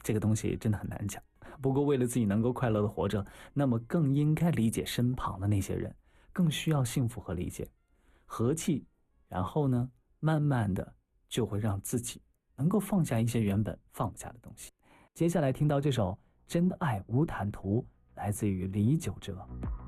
这个东西真的很难讲。不过为了自己能够快乐的活着，那么更应该理解身旁的那些人，更需要幸福和理解，和气，然后呢，慢慢的就会让自己能够放下一些原本放不下的东西。接下来听到这首《真爱无坦途》，来自于李玖哲。